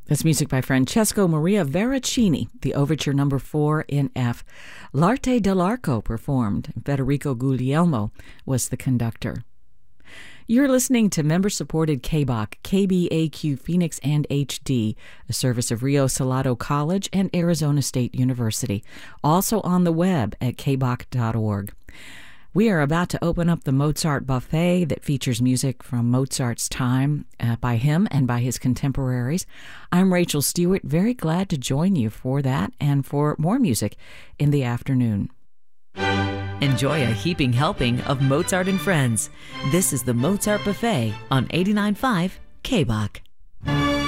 That's music by Francesco Maria Veracini, the Overture No. 4 in F. L'Arte dell'Arco performed. Federico Guglielmo was the conductor. You're listening to member-supported KBAQ, KBAQ Phoenix and HD, a service of Rio Salado College and Arizona State University, also on the web at kbaq.org. We are about to open up the Mozart Buffet that features music from Mozart's time by him and by his contemporaries. I'm Rachel Stewart, very glad to join you for that and for more music in the afternoon. Enjoy a heaping helping of Mozart and Friends. This is the Mozart Buffet on 89.5 KBAQ.